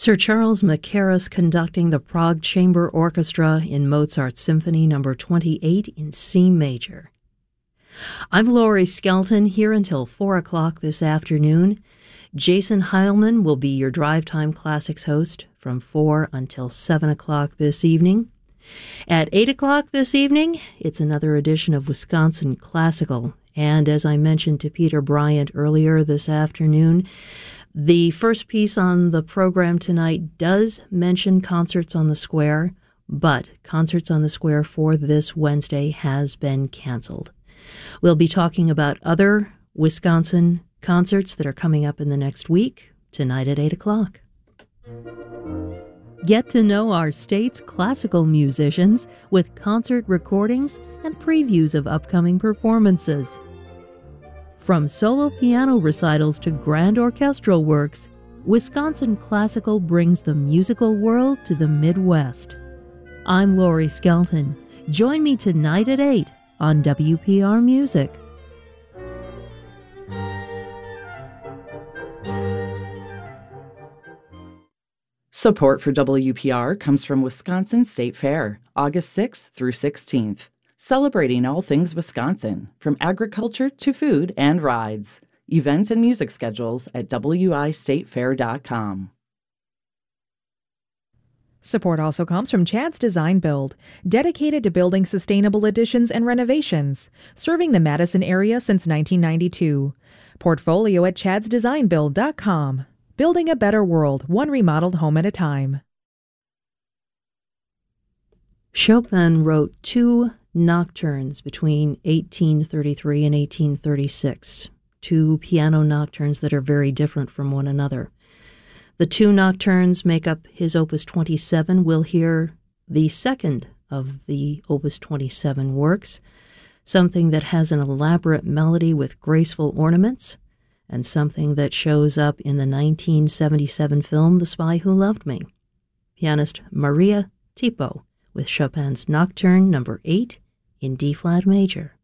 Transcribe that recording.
Sir Charles Mackerras conducting the Prague Chamber Orchestra in Mozart's Symphony No. 28 in C major. I'm Laurie Skelton, here until 4 o'clock this afternoon. Jason Heilman will be your Drive Time Classics host from 4 until 7 o'clock this evening. At 8 o'clock this evening, it's another edition of Wisconsin Classical. And as I mentioned to Peter Bryant earlier this afternoon, the first piece on the program tonight does mention Concerts on the Square, but Concerts on the Square for this Wednesday has been canceled. We'll be talking about other Wisconsin concerts that are coming up in the next week, tonight at 8 o'clock. Get to know our state's classical musicians with concert recordings and previews of upcoming performances. From solo piano recitals to grand orchestral works, Wisconsin Classical brings the musical world to the Midwest. I'm Laurie Skelton. Join me tonight at 8 on WPR Music. Support for WPR comes from Wisconsin State Fair, August 6th through 16th. Celebrating all things Wisconsin, from agriculture to food and rides. Events and music schedules at wistatefair.com. Support also comes from Chad's Design Build, dedicated to building sustainable additions and renovations, serving the Madison area since 1992. Portfolio at chadsdesignbuild.com. Building a better world, one remodeled home at a time. Chopin wrote two nocturnes between 1833 and 1836, two piano nocturnes that are very different from one another. The two nocturnes make up his Opus 27. We'll hear the second of the Opus 27 works, something that has an elaborate melody with graceful ornaments, and something that shows up in the 1977 film The Spy Who Loved Me. Pianist Maria Tipo with Chopin's Nocturne No. 8 in D-flat major.